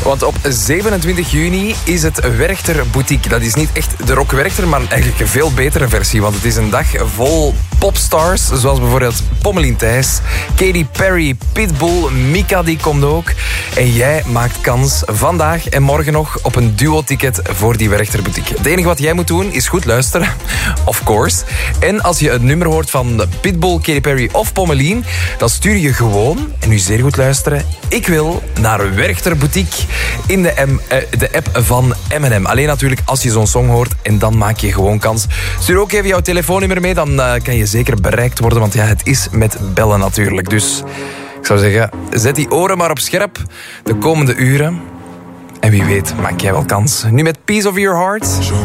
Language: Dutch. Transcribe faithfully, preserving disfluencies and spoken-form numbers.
Want op zevenentwintig juni is het Werchter Boutique. Dat is niet echt de Rock Werchter, maar eigenlijk een veel betere versie. Want het is een dag vol popstars, zoals bijvoorbeeld Pommelien Thijs, Katy Perry, Pitbull, Mika die komt ook. En jij maakt kans vandaag en morgen nog op een duo-ticket voor die Werchter Boutique. Het enige wat jij moet doen is goed luisteren, of course. En als je het nummer hoort van Pitbull, Katy Perry of Pommelien, dan stuur je gewoon, en nu zeer goed luisteren, ik wil naar Werchter Boutique in de, M, uh, de app van M en M. Alleen natuurlijk als je zo'n song hoort en dan maak je gewoon kans. Stuur ook even jouw telefoonnummer mee, dan uh, kan je zeker bereikt worden, want ja, het is met bellen natuurlijk. Dus ik zou zeggen, zet die oren maar op scherp de komende uren. En wie weet, maak jij wel kans. Nu met Piece of Your Heart.